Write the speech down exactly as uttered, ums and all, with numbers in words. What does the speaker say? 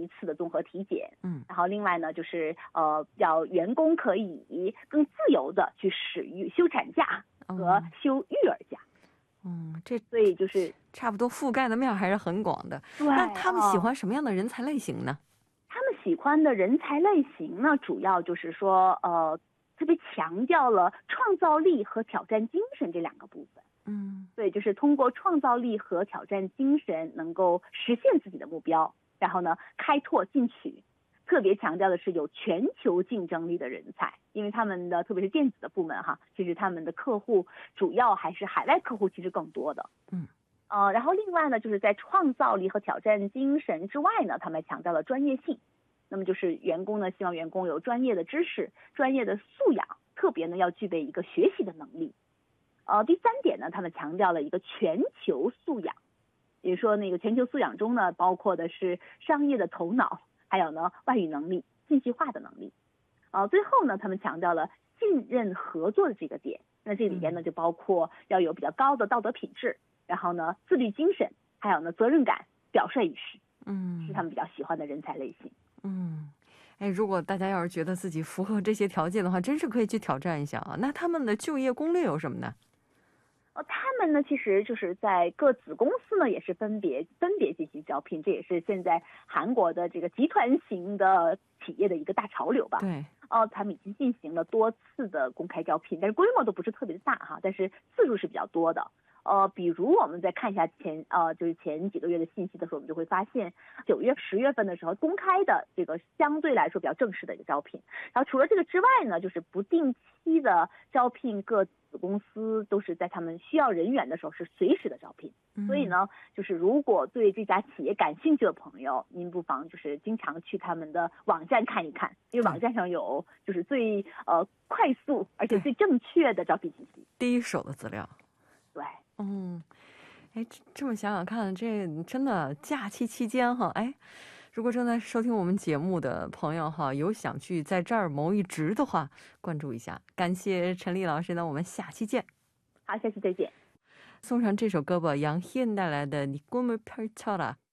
一次的综合体检。 嗯， 然后另外呢，就是呃，要员工可以更自由的去使用休产假和休育儿假。 嗯，这所以就是差不多覆盖的面还是很广的。 对， 那他们喜欢什么样的人才类型呢？ 他们喜欢的人才类型呢，主要就是说，呃，特别强调了创造力和挑战精神这两个部分。 嗯， 对，就是通过创造力和挑战精神，能够实现自己的目标，然后呢，开拓进取。特别强调的是有全球竞争力的人才，因为他们的特别是电子的部门哈，其实他们的客户主要还是海外客户，其实更多的。 嗯。 呃，然后另外呢，就是在创造力和挑战精神之外呢，他们还强调了专业性。那么就是员工呢，希望员工有专业的知识、专业的素养，特别呢要具备一个学习的能力。呃，第三点呢，他们强调了一个全球素养，也就是说那个全球素养中呢，包括的是商业的头脑，还有呢外语能力、信息化的能力。呃，最后呢，他们强调了信任合作的这个点。那这里边呢，就包括要有比较高的道德品质，然后呢自律精神，还有呢责任感、表率意识， 嗯， 是他们比较喜欢的人才类型。 嗯，哎，如果大家要是觉得自己符合这些条件的话，真是可以去挑战一下啊。那他们的就业攻略有什么呢？ 呃，他们呢，其实就是在各子公司呢，也是分别分别进行招聘，这也是现在韩国的这个集团型的企业的一个大潮流吧。 对， 哦，他们已经进行了多次的公开招聘，但是规模都不是特别的大哈，但是次数是比较多的。呃，比如我们再看一下前呃，就是前几个月的信息的时候，我们就会发现，九月、十月份的时候公开的这个相对来说比较正式的一个招聘。然后除了这个之外呢，就是不定期的招聘，各子公司都是在他们需要人员的时候是随时的招聘。 嗯、 所以呢，就是如果对这家企业感兴趣的朋友，您不妨就是经常去他们的网站看一看，因为网站上有就是最呃快速而且最正确的招聘信息， 第一手的资料。 对。 嗯，哎，这么想想看，这真的假期期间哈，哎，如果正在收听我们节目的朋友哈，有想去在这儿谋一职的话，关注一下。感谢陈丽老师，那我们下期见。 好，下期再见。 送上这首歌吧，杨宪带来的《你꿈을펼쳐라》。